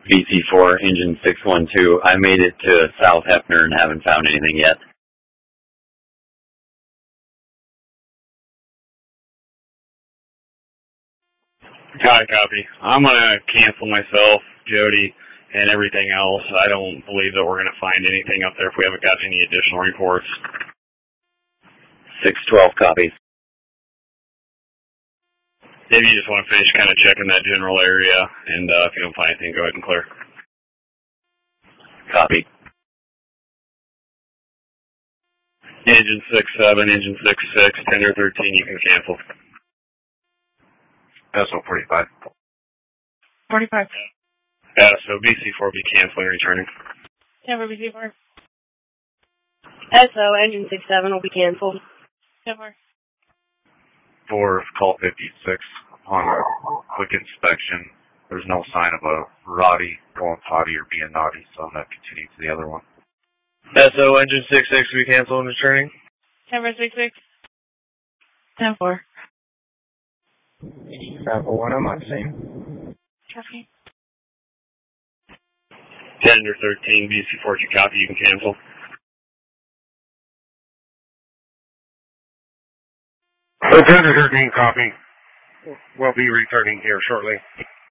BC4, engine 612. I made it to South Hefner and haven't found anything yet. Hi, copy. I'm going to cancel myself, Jody, and everything else. I don't believe that we're going to find anything up there if we haven't got any additional reports. 612 copies. If you just want to finish kind of checking that general area, and if you don't find anything, go ahead and clear. Copy. Engine 67, engine 66, tender 13, you can cancel. SO 45. 45. So BC4 will be canceling, returning. Denver BC4. SO, engine 67 will be canceled. Denver. For call 56, upon a quick inspection, there's no sign of a Roddy going potty or being naughty, so I'm going to continue to the other one. SO, engine 66 will be canceled and returning. Denver 66. 10-4. Bravo 1 on my same. Copy. Tender 13, BC4, you copy, you can cancel. Tender 13, copy. We'll be returning here shortly.